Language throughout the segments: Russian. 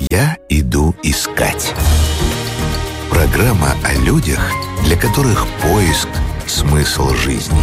Я иду искать. Программа о людях, для которых поиск – смысл жизни.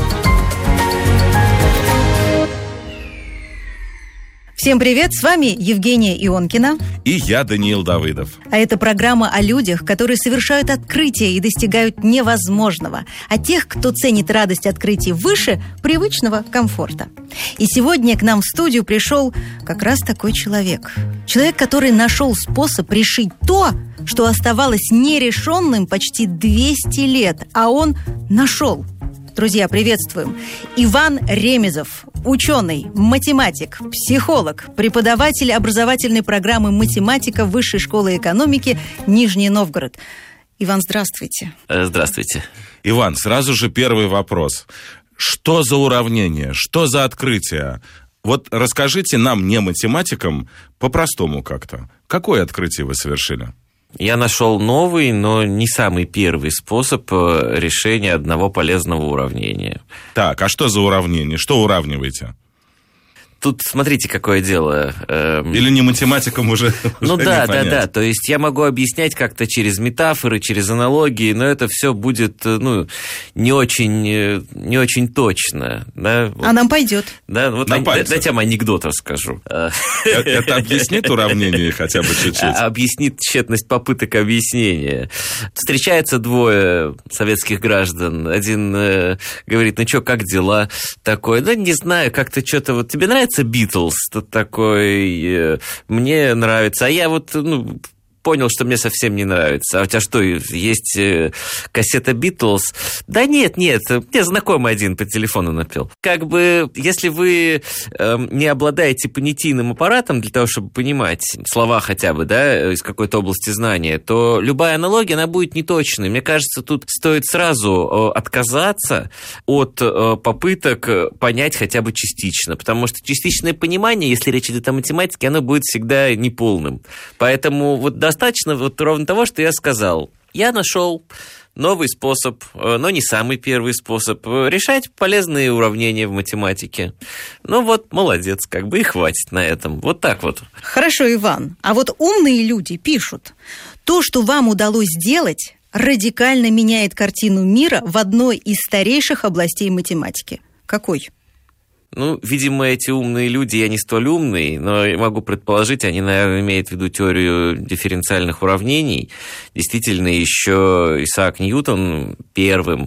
Всем привет, с вами Евгения Ионкина. И я, Даниил Давыдов. А это программа о людях, которые совершают открытия и достигают невозможного. О тех, кто ценит радость открытий выше привычного комфорта. И сегодня к нам в студию пришел как раз такой человек. Человек, который нашел способ решить то, что оставалось нерешенным почти 200 лет. А он нашел. Друзья, приветствуем. Иван Ремезов, ученый, математик, психолог, преподаватель образовательной программы «Математика» Высшей школы экономики Нижний Новгород. Иван, здравствуйте. Здравствуйте. Иван, сразу же первый вопрос. Что за уравнение? Что за открытие? Вот расскажите нам, не математикам, по-простому как-то. Какое открытие вы совершили? Я нашел новый, но не самый первый способ решения одного полезного уравнения. Так, а что за уравнение? Что уравниваете? Тут смотрите, какое дело. Или не математикам уже Ну не да, понять. да. То есть я могу объяснять как-то через метафоры, через аналогии, но это все будет не очень точно. Да? Вот. А нам пойдет. Да, вот дайте я вам анекдот расскажу. Это объяснит уравнение хотя бы чуть-чуть? Объяснит тщетность попыток объяснения. Встречаются двое советских граждан. Один говорит, ну что, как дела? Такой, да не знаю, как-то что-то вот тебе нравится Битлз? Тут такой, мне нравится. А я понял, что мне совсем не нравится. А у тебя что, есть кассета Битлз? Да нет, мне знакомый один по телефону напел. Как бы, если вы не обладаете понятийным аппаратом для того, чтобы понимать слова хотя бы, да, из какой-то области знания, то любая аналогия, она будет неточной. Мне кажется, тут стоит сразу отказаться от попыток понять хотя бы частично, потому что частичное понимание, если речь идет о математике, оно будет всегда неполным. Поэтому достаточно ровно того, что я сказал. Я нашел новый способ, но не самый первый способ, решать полезные уравнения в математике. Молодец, и хватит на этом. Вот так вот. Хорошо, Иван. А вот умные люди пишут, то, что вам удалось сделать, радикально меняет картину мира в одной из старейших областей математики. Какой? Видимо, эти умные люди, я не столь умный, но я могу предположить, они, наверное, имеют в виду теорию дифференциальных уравнений. Действительно, еще Исаак Ньютон первым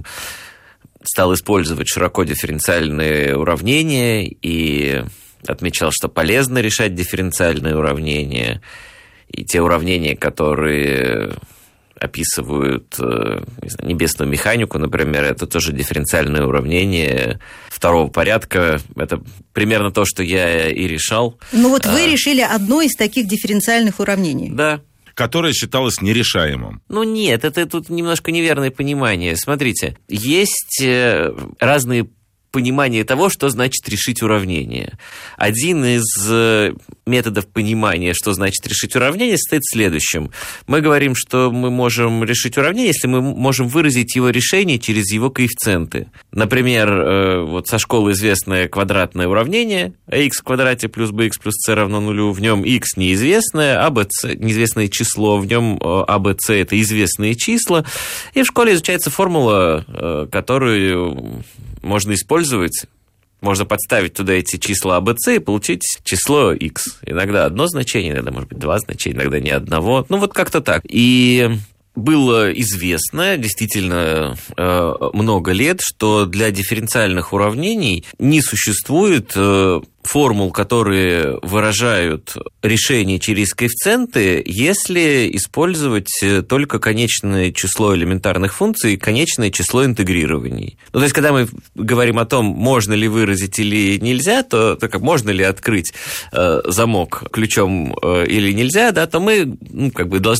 стал использовать широко дифференциальные уравнения и отмечал, что полезно решать дифференциальные уравнения. И те уравнения, которые описывают небесную механику, например, это тоже дифференциальное уравнение второго порядка. Это примерно то, что я и решал. Вы решили одно из таких дифференциальных уравнений. Да. Которое считалось нерешаемым. Нет, это тут немножко неверное понимание. Смотрите, есть разные понимание того, что значит решить уравнение. Один из методов понимания, что значит решить уравнение, состоит в следующем. Мы говорим, что мы можем решить уравнение, если мы можем выразить его решение через его коэффициенты. Например, со школы известное квадратное уравнение ax в квадрате плюс bx плюс c равно нулю. В нем x неизвестное, неизвестное число, в нем ABC – это известные числа. И в школе изучается формула, которую можно использовать, можно подставить туда эти числа ABC и получить число x. Иногда одно значение, иногда, может быть, два значения, иногда ни одного. Как-то так. И было известно действительно много лет, что для дифференциальных уравнений не существует формул, которые выражают решение через коэффициенты, если использовать только конечное число элементарных функций и конечное число интегрирований. То есть, когда мы говорим о том, можно ли выразить или нельзя, то можно ли открыть замок ключом или нельзя, да, то мы должны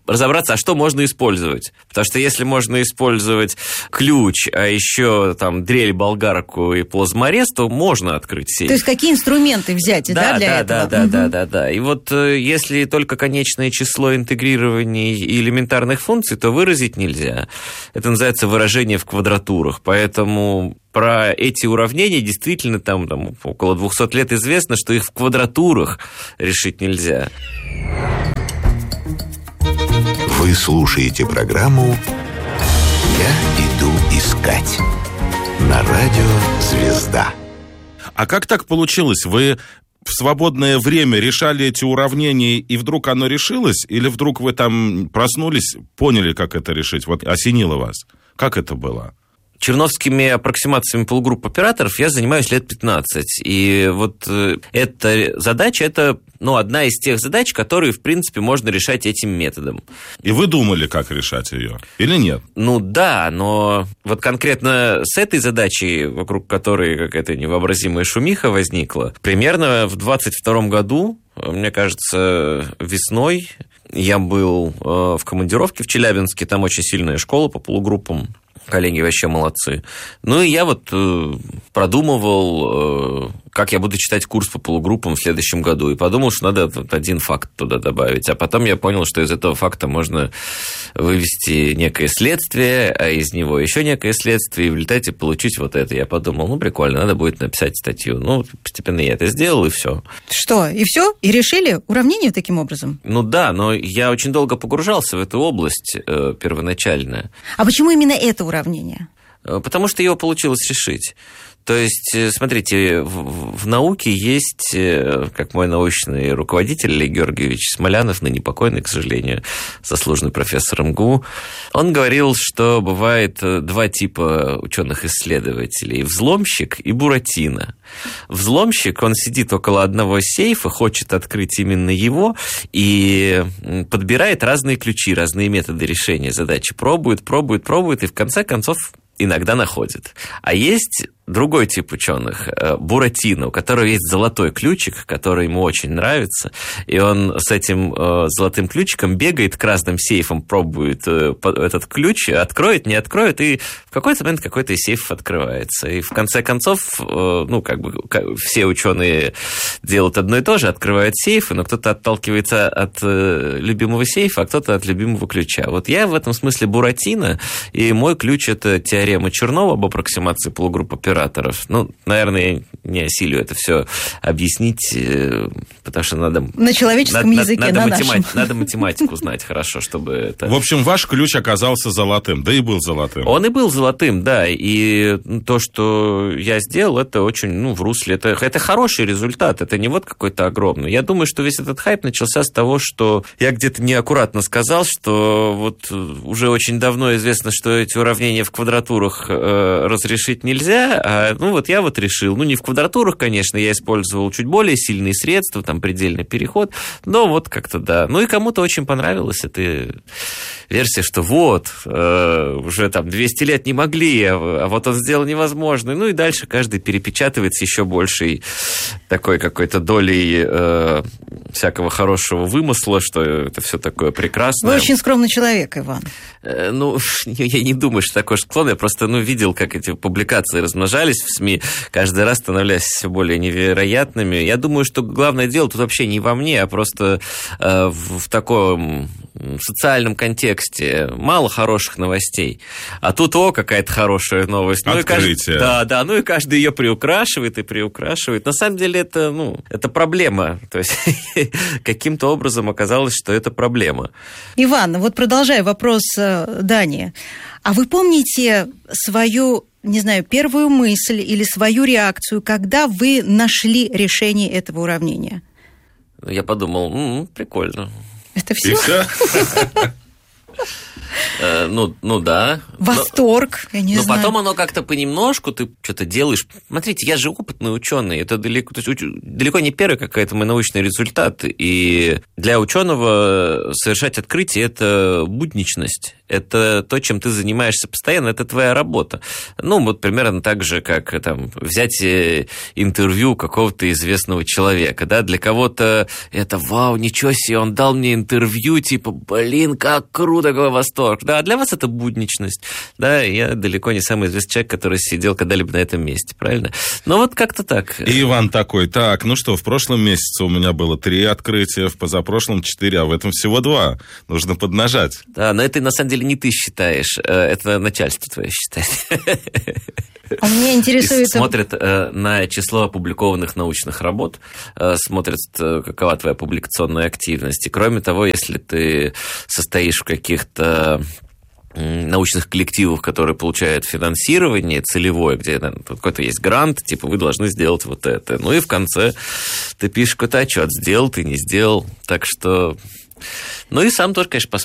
разобраться, а что можно использовать. Потому что если можно использовать ключ, а еще там дрель, болгарку и плазморез, то можно открыть сейф. То есть какие инструменты взять, для этого? Да. И вот если только конечное число интегрирований и элементарных функций, то выразить нельзя. Это называется выражение в квадратурах. Поэтому про эти уравнения действительно там около 200 лет известно, что их в квадратурах решить нельзя. Вы слушаете программу «Я иду искать» на радио «Звезда». А как так получилось? Вы в свободное время решали эти уравнения, и вдруг оно решилось? Или вдруг вы там проснулись, поняли, как это решить? Вот осенило вас. Как это было? Черновскими аппроксимациями полугрупп операторов я занимаюсь лет 15. И вот эта задача, это одна из тех задач, которые, в принципе, можно решать этим методом. И вы думали, как решать ее? Или нет? Да, но вот конкретно с этой задачей, вокруг которой какая-то невообразимая шумиха возникла, примерно в 22 году, мне кажется, весной, я был в командировке в Челябинске, там очень сильная школа по полугруппам. Коллеги вообще молодцы. И я вот продумывал, как я буду читать курс по полугруппам в следующем году. И подумал, что надо один факт туда добавить. А потом я понял, что из этого факта можно вывести некое следствие, а из него еще некое следствие, и в результате получить вот это. Я подумал, прикольно, надо будет написать статью. Постепенно я это сделал, и все. Что, и все? И решили уравнение таким образом? Да, но я очень долго погружался в эту область первоначально. А почему именно это уравнение? Потому что его получилось решить. То есть, смотрите, в науке есть, как мой научный руководитель Олег Георгиевич Смолянов, ныне покойный, к сожалению, заслуженный профессор МГУ, он говорил, что бывает два типа ученых-исследователей: взломщик и буратино. Взломщик, он сидит около одного сейфа, хочет открыть именно его и подбирает разные ключи, разные методы решения задачи, пробует, и в конце концов иногда находит. А есть другой тип ученых, буратино, у которого есть золотой ключик, который ему очень нравится, и он с этим золотым ключиком бегает к разным сейфам, пробует этот ключ, откроет, не откроет, и в какой-то момент какой-то из сейфов открывается. И в конце концов, все ученые делают одно и то же, открывают сейфы, но кто-то отталкивается от любимого сейфа, а кто-то от любимого ключа. Вот я в этом смысле буратино, и мой ключ – это теорема Чернова об аппроксимации полугрупп операторов. Наверное, я не осилю это все объяснить, потому что надо... На человеческом языке, надо математику знать хорошо, чтобы это... В общем, ваш ключ оказался золотым, да и был золотым. Он и был золотым, да, и то, что я сделал, это очень, в русле, это хороший результат, это не вот какой-то огромный. Я думаю, что весь этот хайп начался с того, что я где-то неаккуратно сказал, что вот уже очень давно известно, что эти уравнения в квадратурах разрешить нельзя, я решил. Не в квадратурах, конечно, я использовал чуть более сильные средства, там предельный переход, но вот как-то да. И кому-то очень понравилась эта версия, что уже там 200 лет не могли, а вот он сделал невозможное. И дальше каждый перепечатывает с еще большей такой какой-то долей всякого хорошего вымысла, что это все такое прекрасное. Вы очень скромный человек, Иван. Я не думаю, что такой склон. Я просто видел, как эти публикации размножались в СМИ, каждый раз становляясь все более невероятными. Я думаю, что главное дело тут вообще не во мне, а просто в таком социальном контексте. Мало хороших новостей. А тут, какая-то хорошая новость. Открытие. И каждый ее приукрашивает. На самом деле это проблема. То есть каким-то образом оказалось, что это проблема. Иван, продолжая вопрос Дани. А вы помните свою, первую мысль или свою реакцию, когда вы нашли решение этого уравнения? Я подумал, прикольно. Это все? И все? Да. Восторг, я не знаю. Но потом оно как-то понемножку, ты что-то делаешь. Смотрите, я же опытный ученый, это далеко не первый какой-то мой научный результат. И для ученого совершать открытие – это будничность. Это то, чем ты занимаешься постоянно, это твоя работа. Вот примерно так же, как взять интервью какого-то известного человека. Да? Для кого-то это вау, ничего себе, он дал мне интервью, блин, как круто, какой восторг. Да, а для вас это будничность. Да, я далеко не самый известный человек, который сидел когда-либо на этом месте, правильно? Как-то так. И Иван такой, в прошлом месяце у меня было 3 открытия, в позапрошлом 4, а в этом всего 2. Нужно поднажать. Да, но это на самом деле не ты считаешь, это начальство твое считает. А меня интересует... Смотрят на число опубликованных научных работ, смотрят, какова твоя публикационная активность. И кроме того, если ты состоишь в каких-то научных коллективов, которые получают финансирование целевое, где какой-то есть грант, вы должны сделать вот это. И в конце ты пишешь какой-то отчет, сделал ты, не сделал. Так что... и сам тоже, конечно,